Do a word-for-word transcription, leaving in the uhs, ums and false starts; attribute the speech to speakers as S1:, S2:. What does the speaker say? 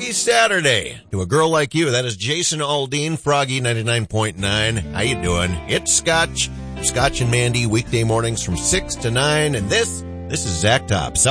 S1: Froggy Saturday. To a girl like you, that is Jason Aldean, Froggy ninety-nine point nine. How you doing? It's Scotch. Scotch and Mandy, weekday mornings from six to nine. And this, this is Zach Tops.